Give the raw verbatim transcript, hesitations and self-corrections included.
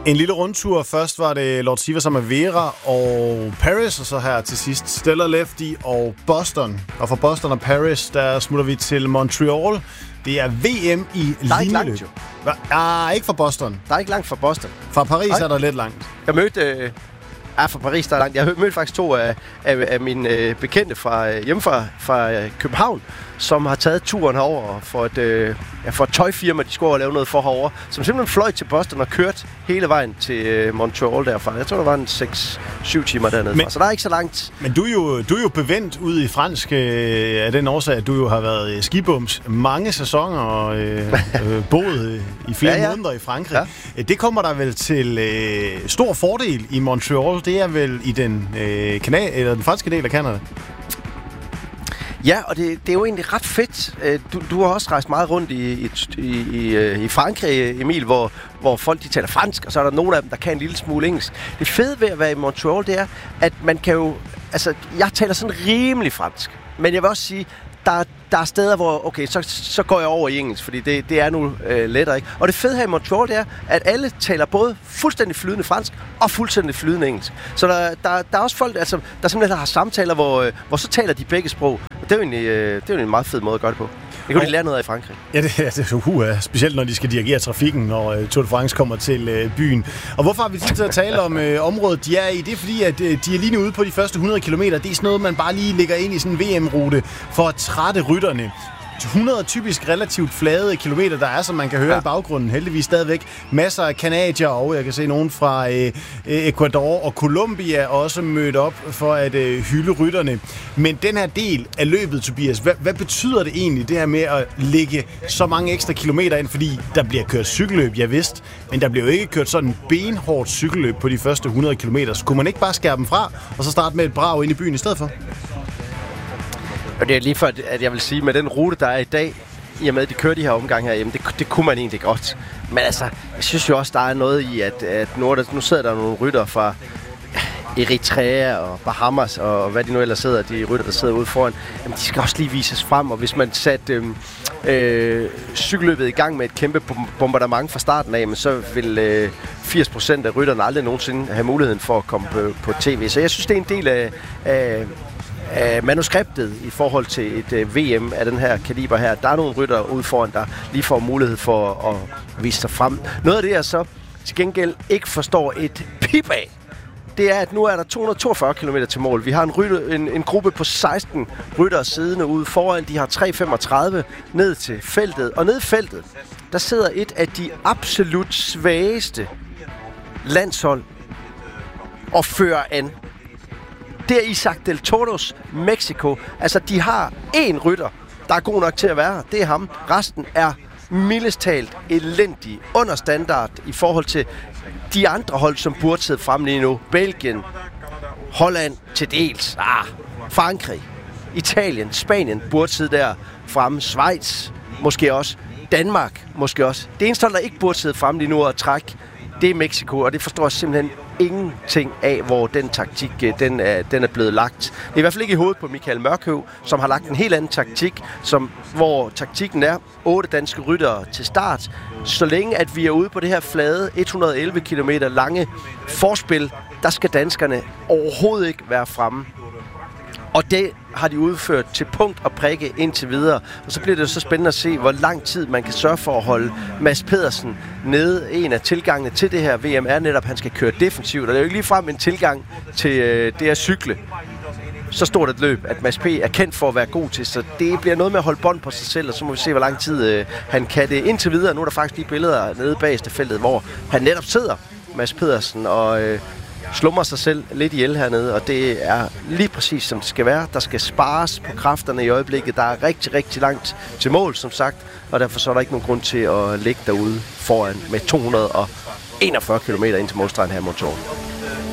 En lille rundtur. Først var det Lord Sivas sammen med Vera og Paris, og så her til sidst Stellar Lefty og Boston. Og fra Boston og Paris, der smutter vi til Montreal. Det er V M i linjeløb. Ah, ikke fra Boston. Der er ikke langt fra Boston. Fra Paris Nej. er der lidt langt. Jeg mødte... Øh Ja, fra Paris, der er langt. Jeg mødte faktisk to af, af, af mine øh, bekendte fra øh, hjemme fra, fra øh, København, som har taget turen herover for et, øh, ja, for et tøjfirma, de skulle lave noget for herover, som simpelthen fløj til Boston og kørt hele vejen til øh, Montreal derfra. Jeg tror, der var en seks syv timer dernede fra, så der er ikke så langt. Men du er jo, du er jo bevendt ude i fransk øh, af den årsag, at du jo har været skibums mange sæsoner og øh, øh, boet i flere ja, ja. måneder i Frankrig. Ja. Det kommer der vel til øh, stor fordel i Montreal. Det er vel i den, øh, kanal, eller den franske del af Canada. Ja, og det, det er jo egentlig ret fedt. Du, du har også rejst meget rundt i, i, i, i Frankrig, Emil, hvor, hvor folk de taler fransk, og så er der nogle af dem, der kan en lille smule engelsk. Det fede ved at være i Montreal, det er, at man kan jo... Altså, jeg taler sådan rimelig fransk, men jeg vil også sige, der, der er steder, hvor okay, så, så går jeg over i engelsk, fordi det, det er nu øh, lettere, ikke? Og det fede her i Montreal, det er, at alle taler både fuldstændig flydende fransk og fuldstændig flydende engelsk. Så der, der, der er også folk, altså, der simpelthen har samtaler, hvor, øh, hvor så taler de begge sprog. Det er jo egentlig, øh, det er jo en meget fed måde at gøre det på. Det kan oh. de lære noget af i Frankrig. Ja, det, det er så uh, specielt når de skal dirigere trafikken, når uh, Tour de France kommer til uh, byen. Og hvorfor har vi tid til at tale om uh, området, de er i? Det er fordi, at uh, de er lige nu ude på de første hundrede kilometer. Det er sådan noget, man bare lige lægger ind i sådan en V M-rute for at trætte rytterne. hundrede typisk relativt flade kilometer, der er, som man kan høre ja. i baggrunden. Heldigvis stadigvæk masser af kanadier, og jeg kan se nogen fra øh, Ecuador og Colombia også mødt op for at øh, hylde rytterne. Men den her del af løbet, Tobias, hvad, hvad betyder det egentlig, det her med at lægge så mange ekstra kilometer ind? Fordi der bliver kørt cykelløb, jeg vidste, men der bliver jo ikke kørt sådan en benhårdt cykelløb på de første hundrede kilometer. Så kunne man ikke bare skære dem fra, og så starte med et brag ind i byen i stedet for? Og det er lige for, at jeg vil sige, med den rute, der er i dag, i og med, at de kører de her omgang herhjemme, det, det kunne man egentlig godt. Men altså, jeg synes jo også, der er noget i, at, at nu, der, nu sidder der nogle rytter fra Eritrea og Bahamas, og hvad de nu ellers sidder, de rytter, der sidder ude foran, jamen, de skal også lige vises frem. Og hvis man satte øh, øh, cykelløbet i gang med et kæmpe bombardement fra starten af, men så vil øh, firs procent af rytterne aldrig nogensinde have muligheden for at komme på, på tv. Så jeg synes, det er en del af... af af manuskriptet i forhold til et uh, V M af den her kaliber her. Der er nogle rytter ude foran, der lige får mulighed for at vise sig frem. Noget af det, jeg så til gengæld ikke forstår et pip af, det er, at nu er der to hundrede toogfyrre kilometer til mål. Vi har en, rytte, en, en gruppe på seksten ryttere siddende ude foran. De har tre femogtredive ned til feltet. Og ned i feltet, der sidder et af de absolut svageste landshold og fører an. Det er Isaac Del Toros, Mexico. Altså, de har én rytter, der er god nok til at være her. Det er ham. Resten er mildest talt elendig, under standard i forhold til de andre hold, som burde sidde frem lige nu. Belgien, Holland til dels, ah, Frankrig, Italien, Spanien burde sidde der fremme. Schweiz, måske også. Danmark, måske også. Det eneste hold, der ikke burde sidde frem lige nu og trække, det er Mexico, og det forstår jeg simpelthen ingenting af, hvor den taktik den er, den er blevet lagt. Det er i hvert fald ikke i hovedet på Michael Mørkøv, som har lagt en helt anden taktik, som, hvor taktikken er otte danske ryttere til start. Så længe at vi er ude på det her flade et hundrede og elleve kilometer lange forspil, der skal danskerne overhovedet ikke være fremme. Og det har de udført til punkt og prikke indtil videre. Og så bliver det jo så spændende at se, hvor lang tid man kan sørge for at holde Mads Pedersen nede. En af tilgangene til det her V M er netop, at han skal køre defensivt. Og det er jo ikke ligefrem en tilgang til øh, det at cykle. Så stort et løb, at Mads P. er kendt for at være god til. Så det bliver noget med at holde bånd på sig selv, og så må vi se, hvor lang tid øh, han kan det indtil videre. Nu er der faktisk lige billeder nede bageste feltet, hvor han netop sidder, Mads Pedersen, og... Øh, slummer sig selv lidt ihjel hernede, og det er lige præcis som det skal være. Der skal spares på kræfterne i øjeblikket. Der er rigtig, rigtig langt til mål, som sagt, og derfor så er der ikke nogen grund til at ligge derude foran med to hundrede og enogfyrre kilometer ind til målstregen her i Montreal.